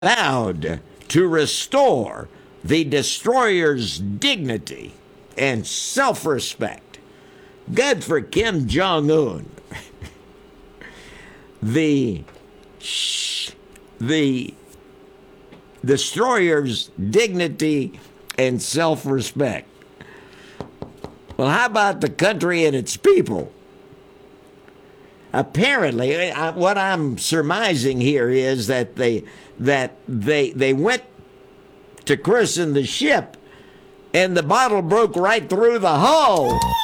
vowed to restore the destroyer's dignity and self-respect. Good for Kim Jong-un. The destroyer's dignity and self-respect. Well, how about the country and its people? Apparently, what I'm surmising here is that they went to christen the ship, and the bottle broke right through the hull.